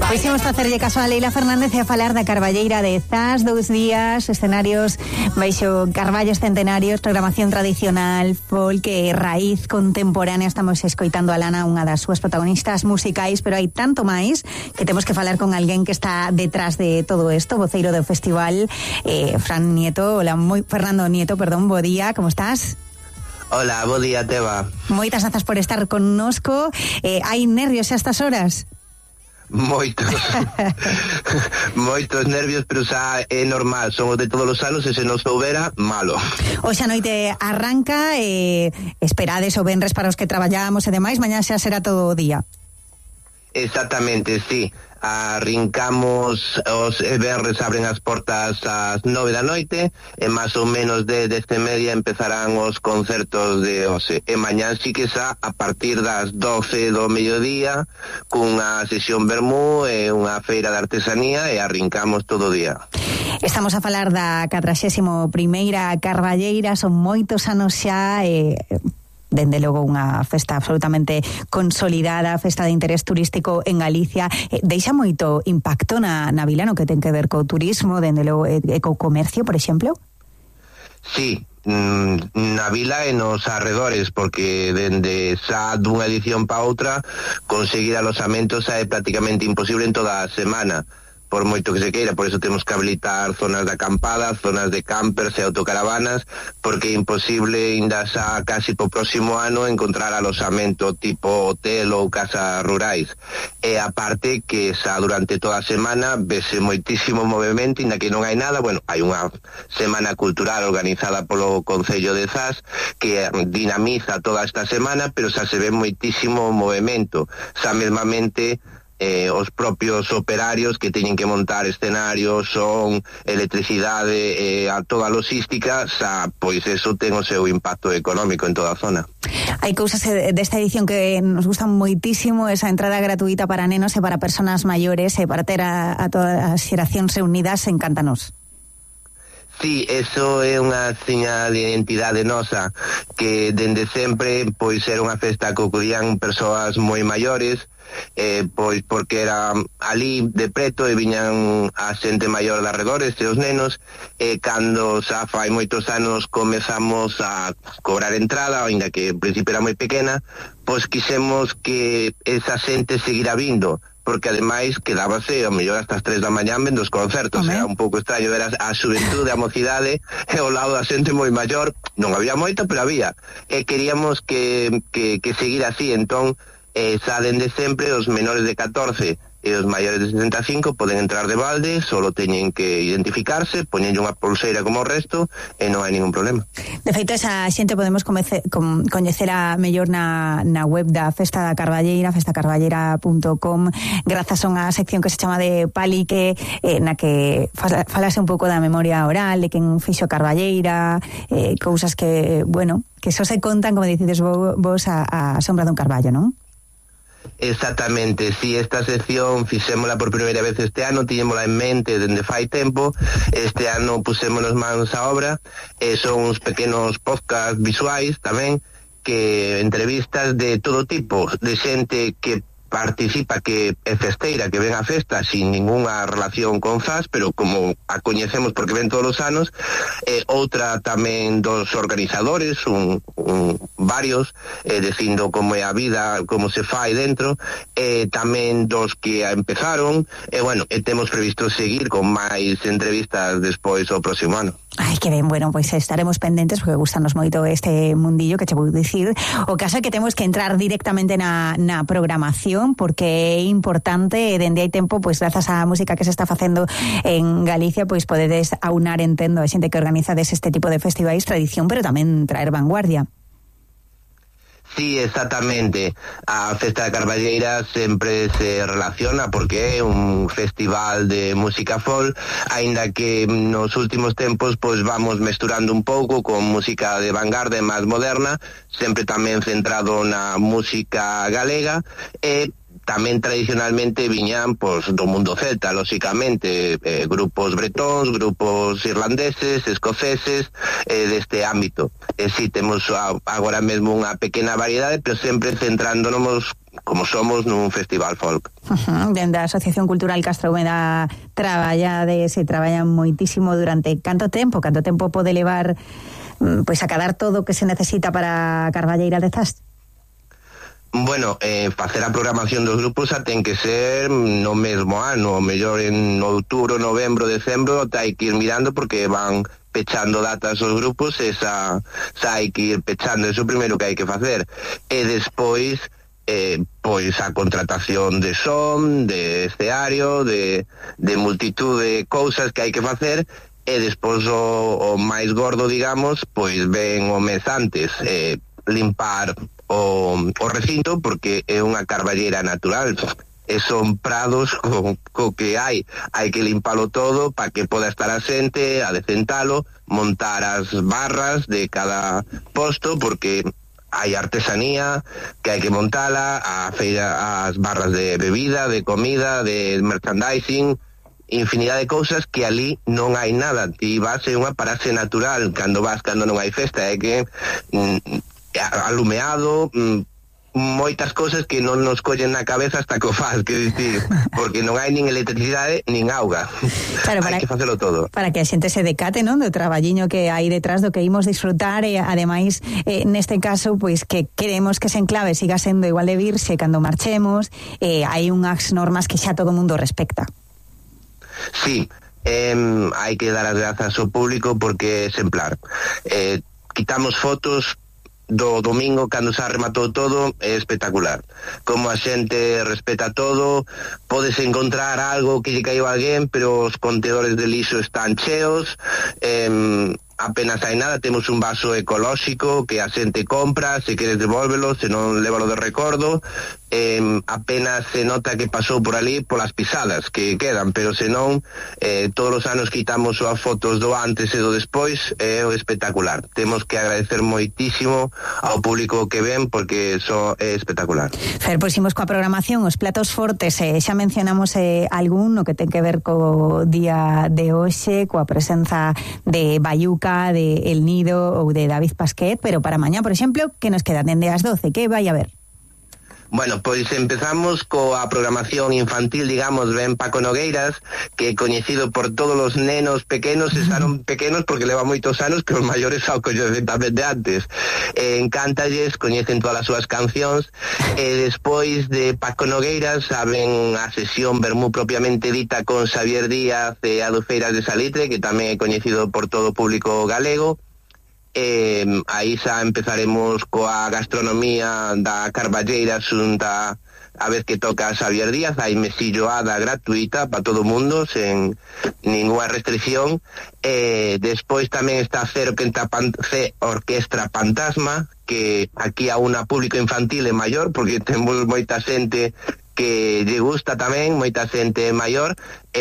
Pois imos facerlle caso a Leila Fernández e a falar da Carballeira de Zas, 2 días, escenarios baixo carballos centenarios, programación tradicional, folk e raíz contemporánea. Estamos escoitando a Lana, unha das súas protagonistas musicais, pero hai tanto máis que temos que falar con alguén que está detrás de todo isto, voceiro do festival, Fernando Nieto, bo día, como estás? Hola, bo día, Teba. Moitas grazas por estar connosco. Hai nervios a estas horas? Moitos nervios, pero xa é normal, son os de todos os anos e se non soubera, malo. Hoxe a noite arranca, esperades o venres para os que traballamos e demais, mañá xa será todo o día. Exactamente, sí. Arrincamos os venres, abren as portas ás 9 da noite e máis ou menos de 10:30 empezarán os concertos de hoxe. E mañán sí que xa a partir das 12 do mediodía cunha sesión vermú e unha feira de artesanía e arrincamos todo o día. Estamos a falar da 41ª Carballeira, son moitos anos xa, dende logo unha festa absolutamente consolidada, festa de interés turístico en Galicia. Deixa moito impacto na vila no que ten que ver co turismo, dende logo co comercio, por exemplo? Sí, na vila e nos arredores, porque dende xa dunha edición pa outra conseguir alosamentos é prácticamente imposible en toda a semana, por moito que se queira. Por eso temos que habilitar zonas de acampada, zonas de campers e autocaravanas, porque é imposible ainda xa casi po próximo ano encontrar alosamento tipo hotel ou casas rurais. E aparte que xa durante toda a semana vese moitísimo movimento, ainda que non hai nada. Bueno, hai unha semana cultural organizada polo Concello de Zas que dinamiza toda esta semana, pero xa se ve moitísimo movimento. Xa mesmamente os propios operarios que teñen que montar escenarios, son, electricidade, a toda a logística, xa, pois eso ten o seu impacto económico en toda a zona. Hai cousas desta edición que nos gustan moitísimo, esa entrada gratuita para nenos e para personas maiores e para ter a todas as xeracións reunidas, encántanos. Sí, eso é unha seña de identidade nosa, que dende sempre pois era unha festa que acudían persoas moi maiores, pois porque era ali de preto e viñan a xente maior de arredores e os nenos, e cando xa fai moitos anos comezamos a cobrar entrada, ainda que en principio era moi pequena, pois quixemos que esa xente seguira vindo, porque ademais quedábase ao mellor hasta as 3 da mañá vendo os concertos. Era un pouco extraño ver a xuventude, a mocidade e ao lado da xente moi maior. Non había moita, pero había, e queríamos que seguir así. Entón xa dende sempre os menores de 14 e os maiores de 65 poden entrar de balde, solo teñen que identificarse, poñenlle unha pulseira como o resto e non hai ningún problema. De feito, esa xente podemos coñecela mellor na web da Festa da Carballeira, festacarballeira.com, grazas a unha sección que se chama de Palique, na que falase un pouco da memoria oral, de quen fixo Carballeira, cousas que, bueno, que só se contan, como dicides vos, a sombra dun carballo, non? Exactamente, si esta sección fixémola por primeira vez este ano, tiñémola en mente dende fai tempo. Este ano pusémonos mans á obra, son uns pequenos podcast visuais tamén, que entrevistas de todo tipo, de xente que participa, que é festeira, que ven a festa sin ninguna relación con Zas, pero como a coñecemos porque ven todos os anos, outra tamén dos organizadores, varios, dicindo como é a vida, como se fai dentro, tamén dos que a empezaron, bueno, temos previsto seguir con máis entrevistas despois o próximo ano. Ai, que ben, bueno, pois estaremos pendentes porque gustanos moito este mundillo, que che vou dicir. O caso é que temos que entrar directamente na programación, porque é importante, dende hai tempo, pois grazas á música que se está facendo en Galicia, pois podedes aunar, entendo, a xente que organizades este tipo de festivais, tradición, pero tamén traer vanguardia. Sí, exactamente. A Festa da Carballeira sempre se relaciona porque é un festival de música folk, aínda que nos últimos tempos pois vamos mesturando un pouco con música de vanguardia máis moderna, sempre tamén centrado na música galega, e tamén tradicionalmente viñan pois do mundo celta, lóxicamente, grupos bretóns, grupos irlandeses, escoceses, deste ámbito. Si temos agora mesmo unha pequena variedade, pero sempre centrándonos como somos nun festival folk. Dende a Asociación Cultural Castro Úmeda traballan moitísimo durante canto tempo pode levar pois a cadar todo o que se necesita para a Carballeira de Zas? Bueno, facer a programación dos grupos ten que ser no mesmo ano, o mellor en outubro, novembro, decembro, hai que ir mirando porque van pechando datas os grupos, esa hai que ir pechando, eso primeiro que hai que facer, e despois pois a contratación de son, de escenario, de multitud de cousas que hai que facer, e despois o máis gordo, digamos, pois ven o mes antes, limpar o recinto, porque é unha carballeira natural, e son prados co que hai que limpalo todo para que poda estar a xente, adecentalo, montar as barras de cada posto, porque hai artesanía que hai que montala, a feira, as barras de bebida, de comida, de merchandising, infinidade de cousas que ali non hai nada. Ti vas en unha parase natural cando non hai festa, é que alumeado, moitas cousas que non nos collen na cabeza hasta que o faz, que dicir, porque non hai nin electricidade nin auga. Claro, hai que facelo todo. Para que a xente se decate, non, do traballiño que hai detrás do que imos disfrutar, e ademais, neste caso, pois que queremos que ese enclave siga sendo igual de virxe cando marchemos, hai unhas normas que xa todo o mundo respecta. Sí, hai que dar as grazas ao público porque é exemplar. Quitamos fotos do domingo cando se rematou todo, é espectacular. Como a xente respeta todo, podes encontrar algo que lle caiu a alguén, pero os contedores de lixo están cheos, apenas hai nada, temos un vaso ecolóxico que a xente compra, se queres devólvelo, se non lévalo de recordo, apenas se nota que pasou por ali polas pisadas que quedan, pero senón todos os anos quitamos as fotos do antes e do despois, é espectacular. Temos que agradecer moitísimo ao público que ven porque eso é espectacular. Fer, pois imos coa programación, os platos fortes, xa mencionamos algún no que ten que ver co día de hoxe, coa presenza de Bayuca, de El Nido ou de David Pasquet, pero para mañá, por exemplo, que nos queda dende as 12, que vai a ver? Bueno, pois empezamos coa programación infantil, digamos, ben Paco Nogueiras, que é coñecido por todos os nenos pequenos, esaron pequenos porque leva moitos anos que os maiores ao coñecen tamén de antes. Encántalles, coñecen todas as súas cancións, e despois de Paco Nogueiras saben a sesión vermú propiamente dita con Xavier Díaz e Adufeiras de Salitre, que tamén é coñecido por todo o público galego. Aí xa empezaremos coa gastronomía da Carballeira xunta a vez que toca Xavier Díaz, hai mesilloada gratuita para todo o mundo sen ninguna restricción. Despois tamén está C Orquestra Fantasma, que aquí a unha público infantil e maior, porque temos moita xente que lle gusta tamén, moita xente maior,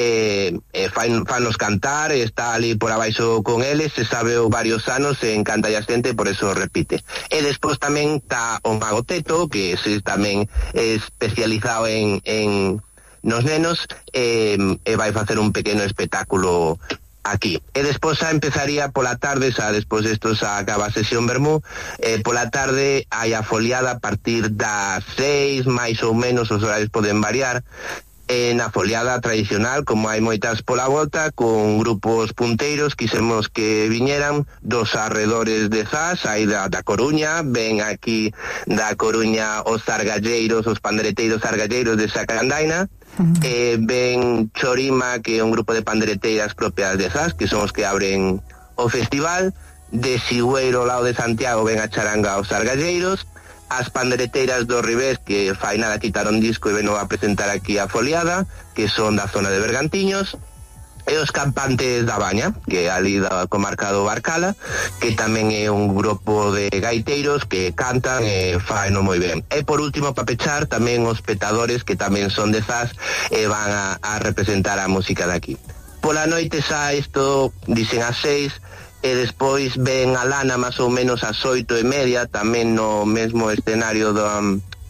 fanos cantar, está ali por abaixo con eles, se sabe varios anos, se encanta a xente, por eso repite. E despois tamén está o Mago Teto, que se tamén é especializado en nos nenos, e vai facer un pequeno espectáculo aquí. E despois xa empezaría pola tarde, xa despois desto xa acaba a sesión vermú, pola tarde hai a foliada a partir das 6, máis ou menos, os horarios poden variar, na foliada tradicional, como hai moitas pola volta, con grupos punteiros, quisemos que viñeran dos arredores de Zas, hai da Coruña, ven aquí da Coruña os zargalleiros, os pandereteiros zargalleiros de Sacarandaina, ven Chorima, que é un grupo de pandereteiras propias de Zas, que son os que abren o festival. De Sigüeiro, ao lado de Santiago, ven a charanga os zargalleiros. As pandereteiras do Ribés, que fai nada quitaron disco e ven a presentar aquí a foliada, que son da zona de Bergantiños. E os Campantes da Baña, que é ali da comarca do Barcala, que tamén é un grupo de gaiteiros que cantan e faeno moi ben. E por último, para pechar, tamén os Petadores, que tamén son de Zas e van a representar a música daqui. Pola noite xa isto dicen as 6, e despois ven a Lana máis ou menos ás 8:30, tamén no mesmo escenario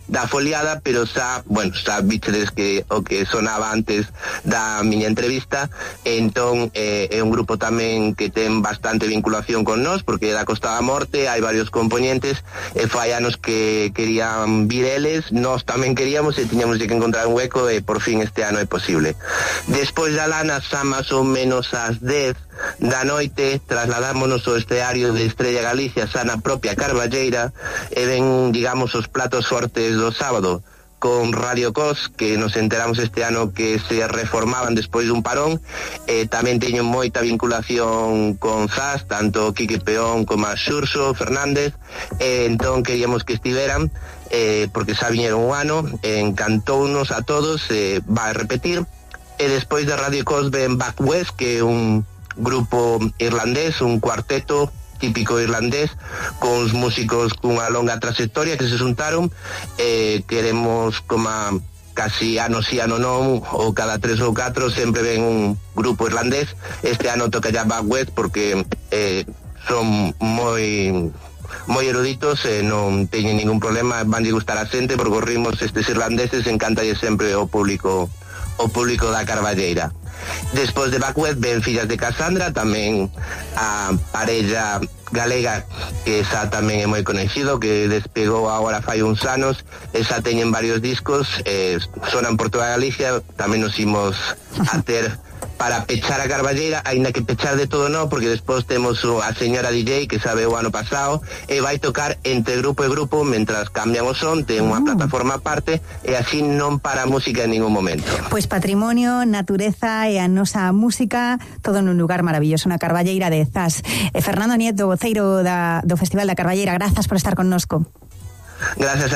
da foliada, pero xa vistedes que o que sonaba antes da miña entrevista, entón é un grupo tamén que ten bastante vinculación con nós, porque é da Costa da Morte, hai varios componentes, e fai anos que querían vir eles, nós tamén queríamos e tiñamos que encontrar un hueco, e por fin este ano é posible. Despois da lana, xa máis ou menos ás 10 da noite, trasladámonos ao esteario de Estrella Galicia, xa na propia Carballeira, e ven, digamos, os platos fortes do sábado, con Radio Cos, que nos enteramos este ano que se reformaban despois dun parón, e tamén teño moita vinculación con Zas, tanto Quique Peón como a Xurxo Fernández, e entón queríamos que estiveran, porque xa viñeron un ano, encantounos a todos, vai repetir, e despois de Radio Cos ven Back West, que é un grupo irlandés, un cuarteto típico irlandés, con os músicos cunha longa trayectoria que se xuntaron, queremos como casi ano sí, ano non, ou cada 3 ou 4 sempre ven un grupo irlandés. Este ano toca ya Back West porque son moi eruditos, non teñen ningún problema, van a gustar a xente porque os ritmos estes irlandeses encantalle sempre o público da Carballeira. Despois de Back West ven Fillas de Cassandra, tamén a parella galega que xa tamén é moi conhecido, que despegou agora fai uns anos, e xa teñen varios discos, sonan por toda Galicia, tamén nos imos a ter para pechar a Carballeira, aínda que pechar de todo non, porque despois temos a señora DJ que sabe o ano pasado, e vai tocar entre grupo e grupo mentras cambian o son, ten unha plataforma aparte, e así non para a música en ningún momento. Pois patrimonio, natureza e a nosa música, todo nun lugar maravilloso, na Carballeira de Zas. Fernando Nieto, voceiro do Festival da Carballeira, grazas por estar connosco. Gracias a